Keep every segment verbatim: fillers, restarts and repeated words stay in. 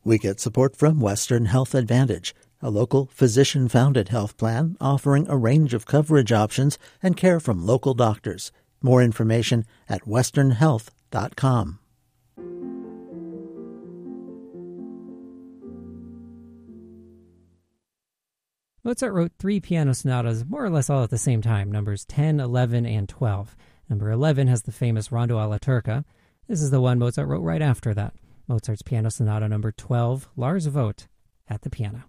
We get support from Western Health Advantage, a local physician-founded health plan offering a range of coverage options and care from local doctors. More information at western health dot com. Mozart wrote three piano sonatas more or less all at the same time, numbers ten, eleven, and twelve. Number eleven has the famous Rondo alla Turca. This is the one Mozart wrote right after that. Mozart's Piano Sonata number twelve, Lars Vogt at the piano.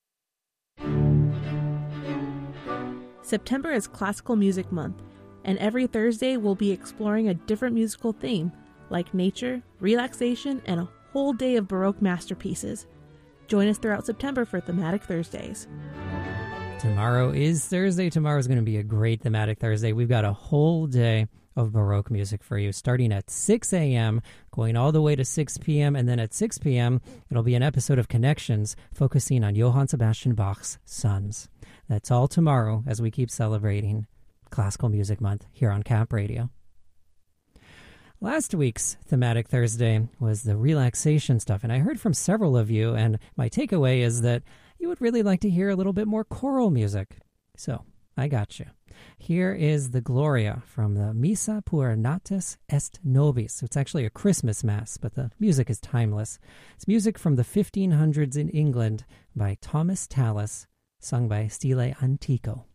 September is Classical Music Month, and every Thursday we'll be exploring a different musical theme, like nature, relaxation, and a whole day of Baroque masterpieces. Join us throughout September for Thematic Thursdays. Tomorrow is Thursday. Tomorrow is going to be a great Thematic Thursday. We've got a whole day of Baroque music for you, starting at six a.m., going all the way to six p.m., and then at six p.m., it'll be an episode of Connections focusing on Johann Sebastian Bach's sons. That's all tomorrow as we keep celebrating Classical Music Month here on Cap Radio. Last week's Thematic Thursday was the relaxation stuff, and I heard from several of you, and my takeaway is that you would really like to hear a little bit more choral music. So, I got you. Here is the Gloria from the Missa per Natis est Nobis. It's actually a Christmas Mass, but the music is timeless. It's music from the fifteen hundreds in England by Thomas Tallis, sung by Stile Antico.